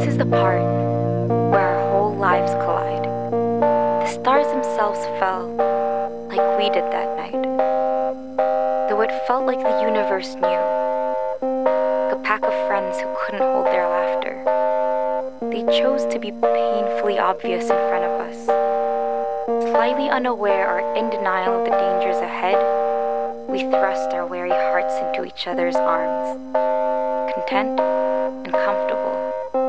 This is the part where our whole lives collide. The stars themselves fell like we did that night. Though it felt like the universe knew. A pack of friends who couldn't hold their laughter. They chose to be painfully obvious in front of us. Slightly unaware or in denial of the dangers ahead, we thrust our weary hearts into each other's arms, content and comfortable